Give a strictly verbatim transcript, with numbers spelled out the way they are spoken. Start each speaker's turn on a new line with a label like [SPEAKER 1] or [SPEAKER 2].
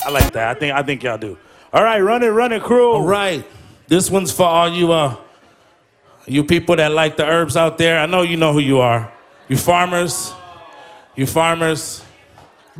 [SPEAKER 1] I like that. I think I think y'all do. All right, run it, run it, crew.
[SPEAKER 2] All right. This one's for all you uh you people that like the herbs out there. I know you know who you are. You farmers. You farmers.